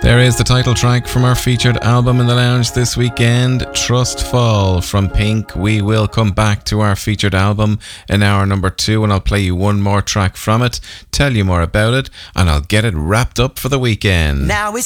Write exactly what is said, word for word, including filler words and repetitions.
There is the title track from our featured album in the lounge this weekend, Trust Fall from Pink. We will come back to our featured album in hour number two, and I'll play you one more track from it, tell you more about it, and I'll get it wrapped up for the weekend. Now it's